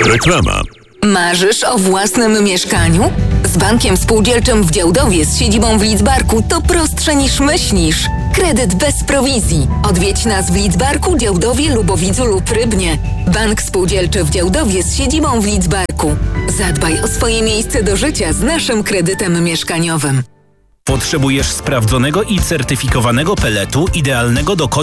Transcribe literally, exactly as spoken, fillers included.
Reklama. Marzysz o własnym mieszkaniu? Z Bankiem Spółdzielczym w Działdowie z siedzibą w Lidzbarku to prostsze niż myślisz. Kredyt bez prowizji. Odwiedź nas w Lidzbarku, Działdowie, Lubowidzu lub Rybnie. Bank Spółdzielczy w Działdowie z siedzibą w Lidzbarku. Zadbaj o swoje miejsce do życia z naszym kredytem mieszkaniowym. Potrzebujesz sprawdzonego i certyfikowanego peletu idealnego do